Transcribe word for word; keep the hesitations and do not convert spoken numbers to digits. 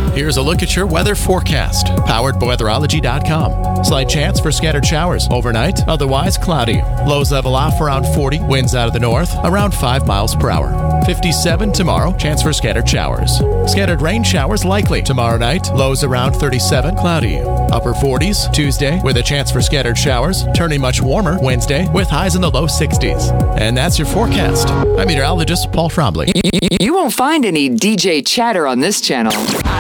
Here's a look at your weather forecast, powered by weatherology dot com. Slight chance for scattered showers overnight, otherwise cloudy. Lows level off around forty, winds out of the north around five miles per hour. fifty-seven tomorrow, chance for scattered showers. Scattered rain showers likely tomorrow night, lows around thirty-seven, cloudy. Upper forties Tuesday with a chance for scattered showers, turning much warmer Wednesday with highs in the low sixties. And that's your forecast. I'm meteorologist Paul Trombley. You won't find any D J chatter on this channel.